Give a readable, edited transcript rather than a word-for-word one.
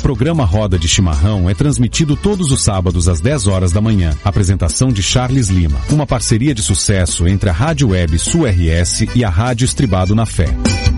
programa Roda de Chimarrão é transmitido todos os sábados às 10 horas da manhã. Apresentação de Charles Lima. Uma parceria de sucesso entre a Rádio Web Sul RS e a Rádio Estribado na Fé.